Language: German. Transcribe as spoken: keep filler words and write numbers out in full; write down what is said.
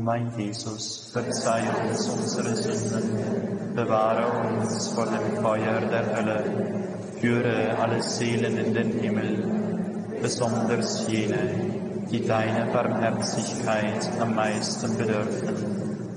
mein Jesus, verzeih uns unsere Sünden, bewahre uns vor dem Feuer der Hölle, führe alle Seelen in den Himmel, besonders jene, die deiner Barmherzigkeit am meisten bedürfen.